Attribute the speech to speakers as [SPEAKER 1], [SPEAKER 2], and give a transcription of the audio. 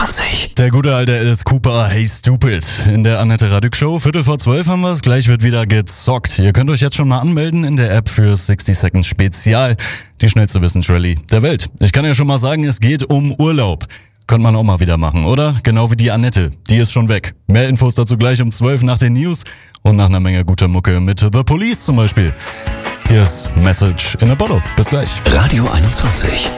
[SPEAKER 1] 21.
[SPEAKER 2] Der gute alte Alice Cooper, Hey Stupid. In der Annette Radig Show, 11:45 haben wir es. Gleich wird wieder gezockt. Ihr könnt euch jetzt schon mal anmelden in der App für 60 Seconds Spezial. Die schnellste Wissensrallye der Welt. Ich kann ja schon mal sagen, es geht um Urlaub. Könnte man auch mal wieder machen, oder? Genau wie die Annette. Die ist schon weg. Mehr Infos dazu gleich um 12 nach den News und nach einer Menge guter Mucke mit The Police zum Beispiel. Hier ist Message in a Bottle. Bis gleich.
[SPEAKER 1] Radio 21.